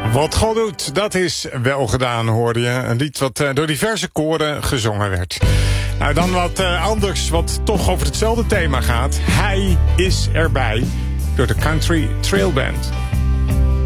Wat God doet, dat is wel gedaan, hoorde je. Een lied wat door diverse koren gezongen werd. Nou, dan wat anders, wat toch over hetzelfde thema gaat. Hij is erbij, door de Country Trail Band.